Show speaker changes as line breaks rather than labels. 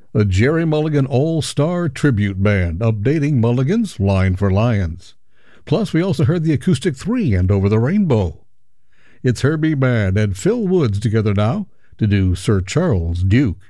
a Jerry Mulligan All-Star Tribute Band, updating Mulligan's Line for Lions. Plus, we also heard the Acoustic 3 and Over the Rainbow. It's Herbie Mann and Phil Woods together now to do Sir Charles Duke.